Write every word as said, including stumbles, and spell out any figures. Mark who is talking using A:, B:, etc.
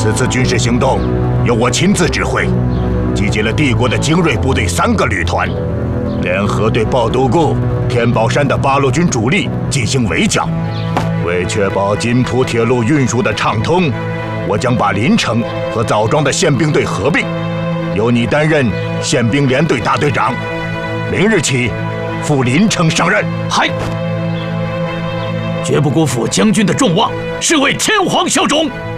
A: 此次军事行动由我亲自指挥，集结了帝国的精锐部队三个旅团，联合对鲍都固、天宝山的八路军主力进行围剿。为确保津浦铁路运输的畅通，我将把临城和枣庄的宪兵队合并，由你担任宪兵联队大队长。明日起，赴临城上任。
B: 嗨，绝不辜负将军的重望，是为天皇效忠。